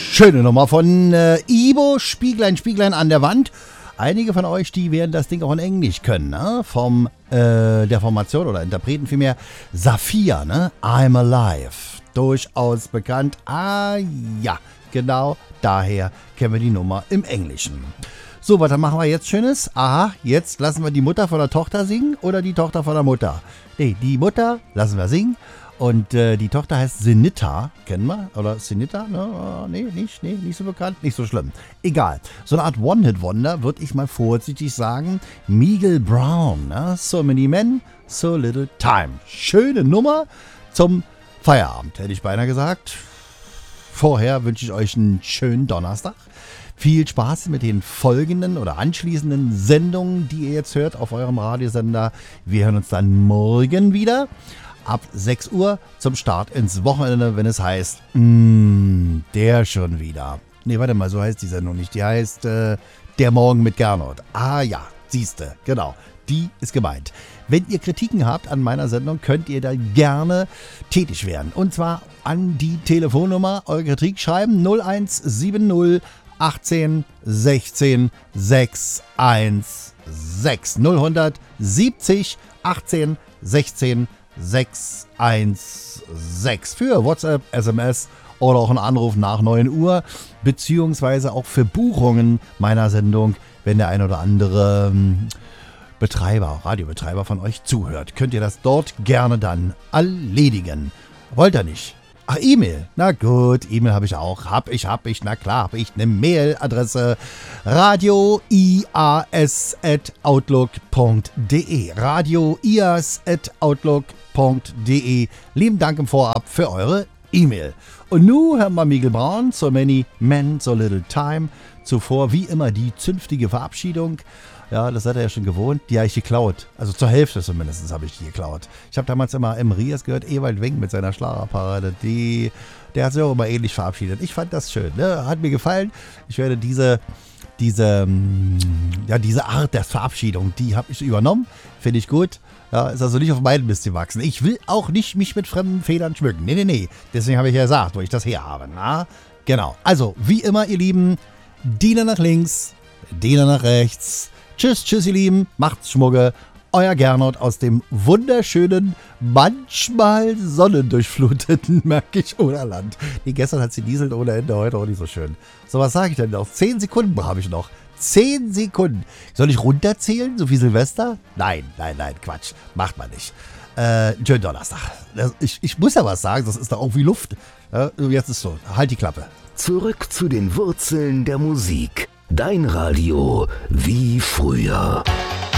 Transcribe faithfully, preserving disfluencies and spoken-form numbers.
Schöne Nummer von äh, Ibo, Spieglein, Spieglein an der Wand. Einige von euch, die werden das Ding auch in Englisch können, ne? Vom, äh, der Formation oder Interpreten vielmehr, Saphir, ne? I'm Alive. Durchaus bekannt. Ah, ja, genau daher kennen wir die Nummer im Englischen. So, was machen wir jetzt Schönes? Aha, jetzt lassen wir die Mutter von der Tochter singen oder die Tochter von der Mutter? Nee, die Mutter lassen wir singen. Und äh, die Tochter heißt Sinita, kennen wir? Oder Sinita? Ne? Oh, nee, nicht, nee, nicht so bekannt, nicht so schlimm. Egal. So eine Art One-Hit-Wonder, würde ich mal vorsichtig sagen. Meagle Brown, ne? So many men, so little time. Schöne Nummer zum Feierabend, hätte ich beinahe gesagt. Vorher wünsche ich euch einen schönen Donnerstag. Viel Spaß mit den folgenden oder anschließenden Sendungen, die ihr jetzt hört auf eurem Radiosender. Wir hören uns dann morgen wieder. Ab sechs Uhr zum Start ins Wochenende, wenn es heißt, mh, der schon wieder. Nee, warte mal, so heißt die Sendung nicht. Die heißt äh, Der Morgen mit Gernot. Ah ja, siehste, genau. Die ist gemeint. Wenn ihr Kritiken habt an meiner Sendung, könnt ihr da gerne tätig werden. Und zwar an die Telefonnummer, eure Kritik schreiben null eins sieben null achtzehn sechzehn sechshundertsechzehn. null siebzig achtzehn sechzehn sechshundertsechzehn für WhatsApp, S M S oder auch einen Anruf nach neun Uhr, beziehungsweise auch für Buchungen meiner Sendung, wenn der ein oder andere Betreiber, Radiobetreiber von euch zuhört. Könnt ihr das dort gerne dann erledigen. Wollt ihr nicht? Ach, E-Mail. Na gut, E-Mail habe ich auch. Hab ich, hab ich, na klar, habe ich eine Mailadresse. radio i a s at outlook punkt de. radio i a s at outlook punkt de. Lieben Dank im Vorab für eure E-Mail. Und nun hören wir Meagle Brown, So Many Men, So Little Time. Zuvor wie immer die zünftige Verabschiedung. Ja, das seid ihr ja schon gewohnt. Die habe ich geklaut. Also zur Hälfte zumindest habe ich die geklaut. Ich habe damals immer im Rias gehört, Ewald Wenk mit seiner Schlagerparade. Die, der hat sich auch immer ähnlich verabschiedet. Ich fand das schön. Ne? Hat mir gefallen. Ich werde diese, diese, ja, diese Art der Verabschiedung, die habe ich übernommen. Finde ich gut. Ja, ist also nicht auf meinen Mist gewachsen. Ich will auch nicht mich mit fremden Federn schmücken. Nee, nee, nee. Deswegen habe ich ja gesagt, wo ich das her habe. Na? Genau. Also, wie immer, ihr Lieben, Diener nach links, Diener nach rechts. Tschüss, tschüss, ihr Lieben. Macht's Schmugge. Euer Gernot aus dem wunderschönen, manchmal sonnendurchfluteten Märkisch-Oderland. Nee, gestern hat sie dieselt ohne Ende, heute auch nicht so schön. So, was sage ich denn noch? Zehn Sekunden habe ich noch. Zehn Sekunden. Soll ich runterzählen, so wie Silvester? Nein, nein, nein, Quatsch. Macht man nicht. Äh, schönen Donnerstag. Ich, ich muss ja was sagen, das ist doch auch wie Luft. Ja, jetzt ist so. Halt die Klappe. Zurück zu den Wurzeln der Musik. Dein Radio wie früher.